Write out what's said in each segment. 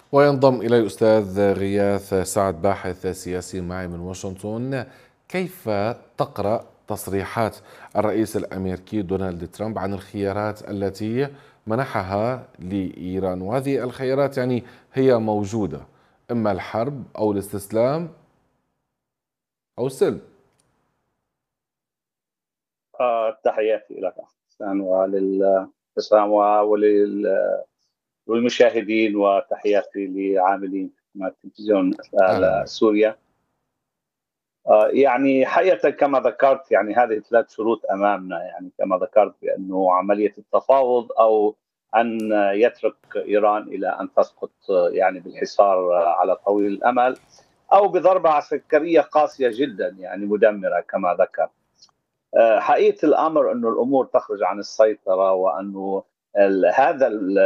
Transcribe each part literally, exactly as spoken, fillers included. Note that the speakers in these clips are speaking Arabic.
وينضم إلي الأستاذ غياث سعد، باحث سياسي معي من واشنطن. كيف تقرأ تصريحات الرئيس الأمريكي دونالد ترامب عن الخيارات التي منحها لإيران؟ وهذه الخيارات يعني هي موجودة، إما الحرب أو الاستسلام أو السلم. آه، تحياتي لك حسان وللإسلام ولل والمشاهدين، وتحياتي لعاملين مع التلفزيون أهلا بك. سوريا. آه، يعني حقيقة كما ذكرت، يعني هذه ثلاث شروط أمامنا، يعني كما ذكرت بأنه عملية التفاوض أو أن يترك إيران إلى أن تسقط يعني بالحصار على طويل الأمل، أو بضربة عسكرية قاسية جدا يعني مدمرة كما ذكر. حقيقة الأمر أنه الأمور تخرج عن السيطرة، وأنه هذا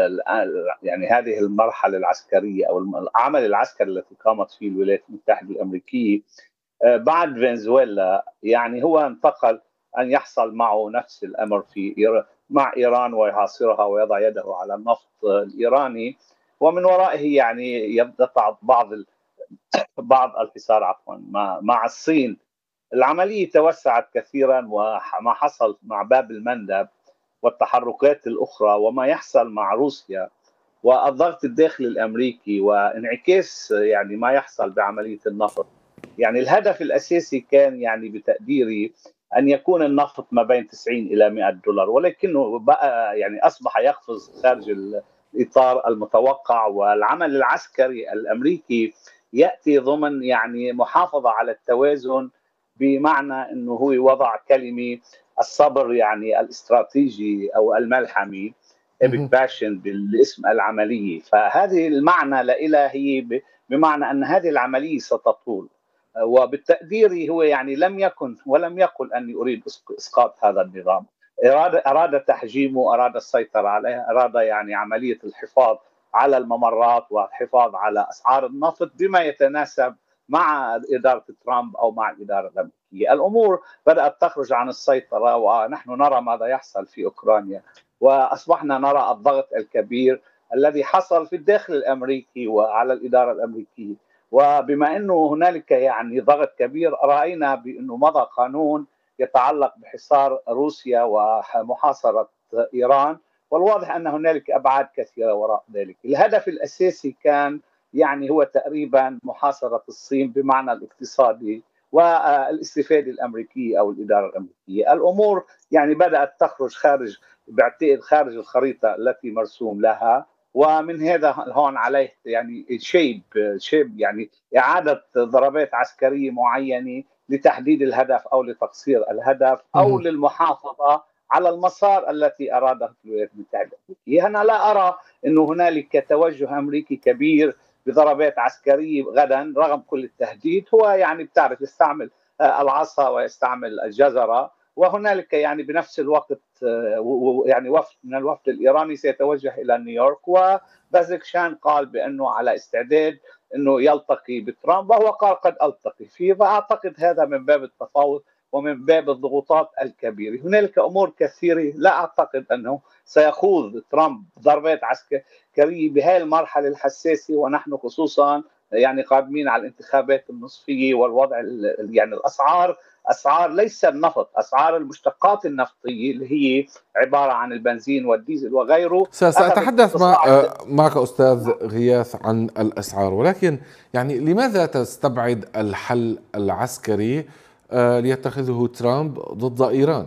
يعني هذه المرحلة العسكرية أو العمل العسكري التي قامت فيه الولايات المتحدة الأمريكية بعد فنزويلا، يعني هو انتقل أن يحصل معه نفس الأمر في مع إيران ويحاصرها ويضع يده على النفط الإيراني، ومن ورائه يعني يضع بعض بعض الحصار عفوا مع الصين. العملية توسعت كثيرا، وما حصل مع باب المندب والتحركات الأخرى وما يحصل مع روسيا والضغط الداخلي الأمريكي وانعكاس يعني ما يحصل بعملية النفط. يعني الهدف الأساسي كان يعني بتقديري أن يكون النفط ما بين تسعين إلى مئة دولار، ولكنه بقى يعني أصبح يقفز خارج الإطار المتوقع. والعمل العسكري الأمريكي يأتي ضمن يعني محافظة على التوازن، بمعنى أنه هو وضع كلمة الصبر يعني الاستراتيجي أو الملحمي ايبك باشن بالاسم العملية. فهذه المعنى لها هي بمعنى أن هذه العملية ستطول، وبالتقدير هو يعني لم يكن ولم يقل أني أريد إسقاط هذا النظام. أراد أراد تحجيمه، أراد السيطرة عليه، أراد يعني عملية الحفاظ على الممرات والحفاظ على أسعار النفط بما يتناسب مع إدارة ترامب أو مع الإدارة الأمريكية. الأمور بدأت تخرج عن السيطرة، ونحن نرى ماذا يحصل في أوكرانيا، وأصبحنا نرى الضغط الكبير الذي حصل في الداخل الأمريكي وعلى الإدارة الأمريكية. وبما أنه هنالك يعني ضغط كبير، رأينا بأنه مضى قانون يتعلق بحصار روسيا ومحاصرة إيران، والواضح أن هنالك أبعاد كثيرة وراء ذلك. الهدف الأساسي كان يعني هو تقريبا محاصرة الصين بمعنى الاقتصادي والاستفادة الأمريكية أو الإدارة الأمريكية. الأمور يعني بدأت تخرج خارج بعتقد خارج الخريطة التي مرسوم لها، ومن هذا هون عليه يعني شيب شيب يعني إعادة ضربات عسكرية معينة لتحديد الهدف أو لتقصير الهدف أو للمحافظة على المسار التي أرادها الولايات المتحدة الأمريكية. أنا لا أرى أن هنالك توجه أمريكي كبير بضربات عسكرية غدا رغم كل التهديد. هو يعني بتعرف يستعمل العصا ويستعمل الجزرة، وهنالك يعني بنفس الوقت يعني وفد من الوفد الإيراني سيتوجه إلى نيويورك، وبازكشان قال بأنه على استعداد أنه يلتقي بترامب، وهو قال قد ألتقي فيه. فأعتقد هذا من باب التفاوض ومن باب الضغوطات الكبيرة. هنالك أمور كثيرة لا أعتقد أنه سيخوض ترامب ضربات عسكرية بهذه المرحلة الحساسة، ونحن خصوصا يعني قادمين على الانتخابات النصفية، والوضع يعني الأسعار أسعار ليس النفط، أسعار المشتقات النفطية اللي هي عبارة عن البنزين والديزل وغيره أخذت سأتحدث مع تصاعد. معك أستاذ غياث عن الأسعار، ولكن يعني لماذا تستبعد الحل العسكري آه، ليتخذه ترامب ضد إيران؟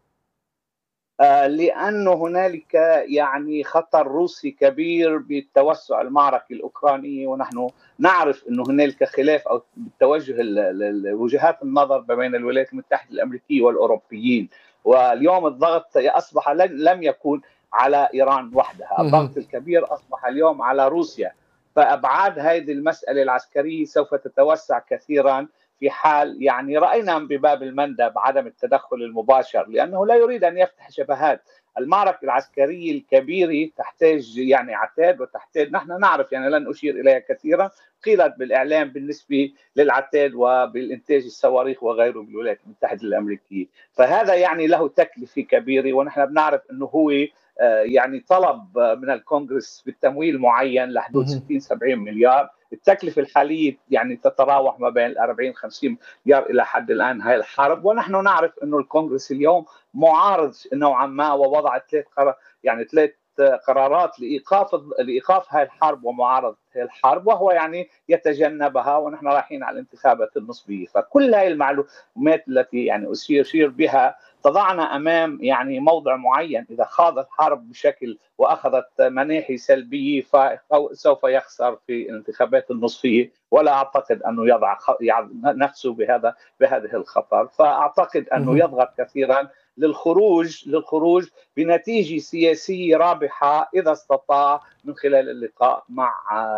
لأنه هنالك يعني خطر روسي كبير بالتوسع المعركي الأوكراني، ونحن نعرف أنه هنالك خلاف أو توجه وجهات النظر بين الولايات المتحدة الأمريكية والأوروبيين. واليوم الضغط أصبح لم يكن على إيران وحدها، الضغط الكبير أصبح اليوم على روسيا. فأبعاد هذه المسألة العسكرية سوف تتوسع كثيرا في حال يعني رأينا بباب المندب عدم التدخل المباشر، لأنه لا يريد أن يفتح شبهات. المعركة العسكرية الكبيرة تحتاج يعني عتاد، وتحتاج نحن نعرف يعني لن أشير إليها كثيرا، قيلت بالإعلام بالنسبة للعتاد وبالإنتاج الصواريخ وغيره بالولايات المتحدة الأمريكية. فهذا يعني له تكلفة كبيرة، ونحن بنعرف أنه هو يعني طلب من الكونغرس بالتمويل معين لحدود ستين سبعين مليار. التكلفة الحالية يعني تتراوح ما بين أربعين خمسين مليار إلى حد الآن هاي الحرب. ونحن نعرف أنه الكونغرس اليوم معارض نوعا ما، ووضع ثلاث قرار يعني ثلاث قرارات لايقاف لايقاف هاي الحرب ومعارضه هاي الحرب، وهو يعني يتجنبها، ونحن رايحين على الانتخابات النصفيه. فكل هاي المعلومات التي يعني اشير بها تضعنا امام يعني موضع معين، اذا خاض الحرب بشكل واخذت مناحي سلبيه فسوف يخسر في الانتخابات النصفيه، ولا اعتقد انه يضع نفسه بهذا بهذه الخطر. فاعتقد انه يضغط كثيرا للخروج للخروج بنتيجه سياسيه رابحه اذا استطاع من خلال اللقاء مع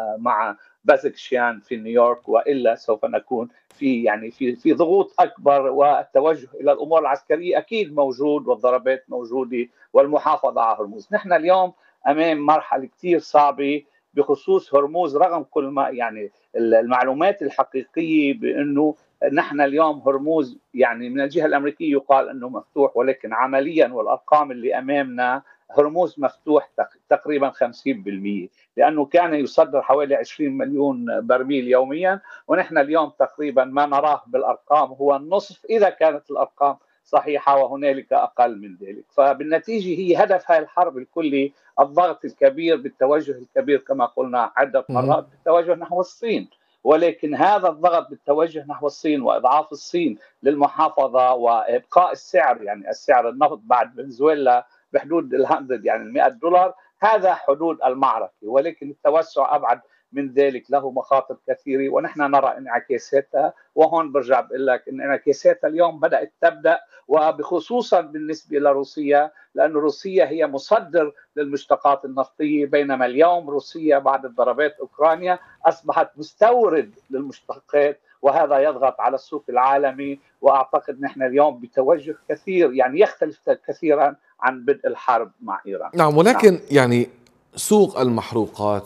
مع بازكشيان في نيويورك، والا سوف نكون في يعني في في ضغوط اكبر، والتوجه الى الامور العسكريه اكيد موجود، والضربات موجوده، والمحافظه على هرمز. نحن اليوم امام مرحله كثير صعبه بخصوص هرمز، رغم كل ما يعني المعلومات الحقيقيه بانه نحن اليوم هرمز يعني من الجهه الامريكيه يقال انه مفتوح، ولكن عمليا والارقام اللي امامنا هرمز مفتوح تقريبا خمسين بالمئة، لانه كان يصدر حوالي عشرين مليون برميل يوميا، ونحن اليوم تقريبا ما نراه بالارقام هو النصف اذا كانت الارقام صحيحه، وهنالك اقل من ذلك. فبالنتيجه هي هدف هذه الحرب الكلي الضغط الكبير بالتوجه الكبير كما قلنا عده مرات بالتوجه نحو الصين. ولكن هذا الضغط بالتوجه نحو الصين واضعاف الصين للمحافظه وابقاء السعر، يعني السعر النفط بعد فنزويلا بحدود ال100 يعني مئة دولار، هذا حدود المعركه. ولكن التوسع ابعد من ذلك له مخاطر كثيره، ونحن نرى انعكاساتها. وهون برجع بقول لك ان انعكاساتها اليوم بدات تبدا، وبخصوصا بالنسبه لروسيا، لأن روسيا هي مصدر للمشتقات النفطيه، بينما اليوم روسيا بعد الضربات اوكرانيا اصبحت مستورد للمشتقات، وهذا يضغط على السوق العالمي. واعتقد نحن اليوم بتوجه كثير يعني يختلف كثيرا عن بدء الحرب مع ايران. نعم، ولكن نعم. يعني سوق المحروقات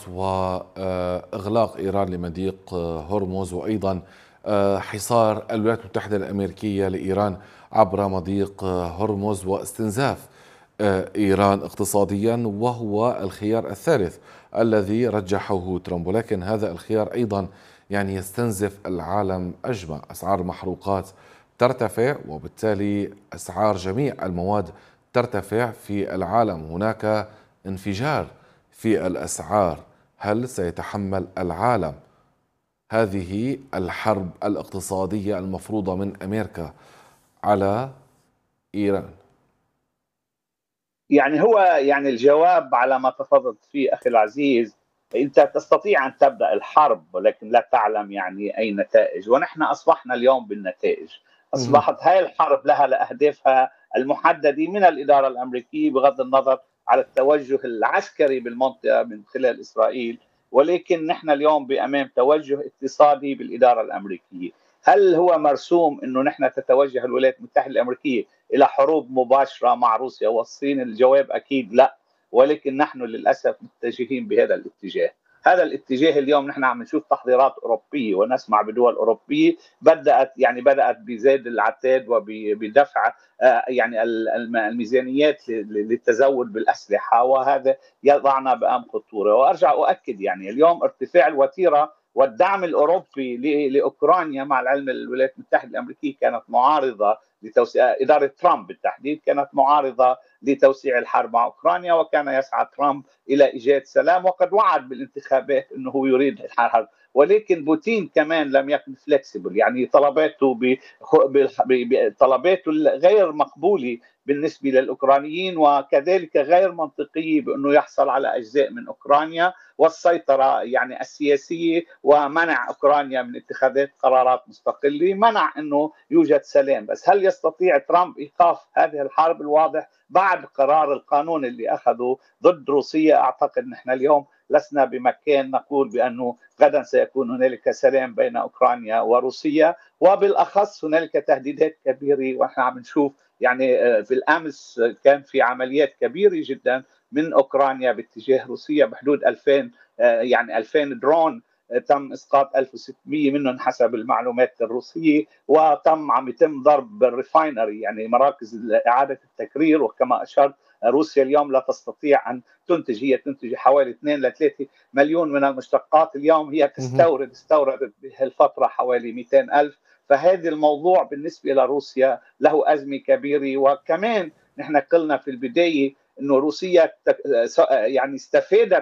واغلاق ايران لمضيق هرمز، وايضا حصار الولايات المتحده الامريكيه لايران عبر مضيق هرمز، واستنزاف ايران اقتصاديا، وهو الخيار الثالث الذي رجحه ترامب. ولكن هذا الخيار ايضا يعني يستنزف العالم اجمع. اسعار المحروقات ترتفع، وبالتالي اسعار جميع المواد ترتفع في العالم. هناك انفجار في الأسعار. هل سيتحمل العالم هذه الحرب الاقتصادية المفروضة من أمريكا على إيران؟ يعني هو يعني الجواب على ما تفضلت فيه أخي العزيز، أنت تستطيع أن تبدأ الحرب ولكن لا تعلم يعني أي نتائج، ونحن أصبحنا اليوم بالنتائج. أصبحت هاي الحرب لها لأهدافها المحددة من الإدارة الأمريكية بغض النظر على التوجه العسكري بالمنطقة من خلال إسرائيل، ولكن نحن اليوم بأمام توجه اقتصادي بالإدارة الأمريكية. هل هو مرسوم أنه نحن تتوجه الولايات المتحدة الأمريكية إلى حروب مباشرة مع روسيا والصين؟ الجواب أكيد لا، ولكن نحن للأسف متجهين بهذا الاتجاه. هذا الاتجاه اليوم نحن عم نشوف تحضيرات أوروبية ونسمع بدول أوروبية بدأت يعني بدأت بزيد العتاد وبدفع يعني الميزانيات للتزود بالأسلحة، وهذا يضعنا بأمام خطورة. وأرجع أؤكد يعني اليوم ارتفاع الوتيرة والدعم الأوروبي لأوكرانيا، مع العلم الولايات المتحدة الأمريكية كانت معارضة لتوسيع، إدارة ترامب بالتحديد كانت معارضة لتوسيع الحرب مع أوكرانيا، وكان يسعى ترامب إلى إيجاد سلام، وقد وعد بالانتخابات أنه يريد الحرب. ولكن بوتين كمان لم يكن فلكسبل، يعني طلباته بطلباته غير مقبولة بالنسبة للأوكرانيين، وكذلك غير منطقية بأنه يحصل على أجزاء من أوكرانيا والسيطرة يعني السياسية، ومنع أوكرانيا من اتخاذ قرارات مستقلة، منع أنه يوجد سلام. بس هل يستطيع ترامب إيقاف هذه الحرب؟ الواضح بعد قرار القانون اللي أخذه ضد روسيا، أعتقد نحن اليوم لسنا بمكان نقول بأنه غدا سيكون هنالك سلام بين أوكرانيا وروسيا، وبالأخص هنالك تهديدات كبيرة. ونحن عم نشوف يعني في الأمس كان في عمليات كبيرة جدا من أوكرانيا باتجاه روسيا بحدود ألفين يعني ألفين درون، تم اسقاط ألف وستمئة منهم حسب المعلومات الروسيه، وتم عم يتم ضرب الريفاينري يعني مراكز اعاده التكرير، وكما اشرت روسيا اليوم لا تستطيع أن تنتج، هي تنتج حوالي اثنين إلى ثلاثة مليون من المشتقات اليوم، هي تستورد استوردت بهالفترة حوالي مئتين ألف. فهذا الموضوع بالنسبة لروسيا له أزمة كبيرة. وكمان نحن قلنا في البداية أنه روسيا يعني استفادت